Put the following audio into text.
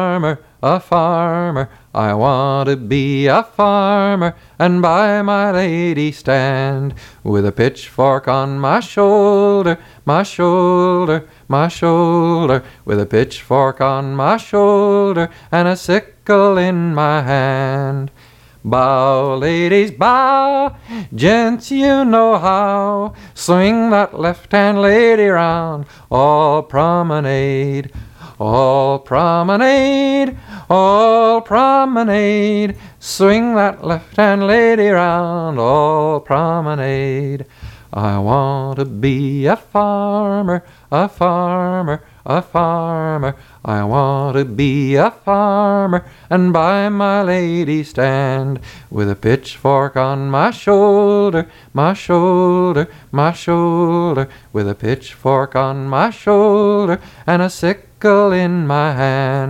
a farmer. I want to be a farmer and by my lady stand with a pitchfork on my shoulder, my shoulder, my shoulder, with a pitchfork on my shoulder and a sickle in my hand. Bow, ladies, bow, gents, you know how. Swing that left-hand lady round, all promenade, all promenade, all promenade. Swing that left-hand lady round, all promenade. I want to be a farmer, a farmer, a farmer. I want to be a farmer and by my lady stand with a pitchfork on my shoulder, my shoulder, my shoulder, with a pitchfork on my shoulder and a sickle in my hand.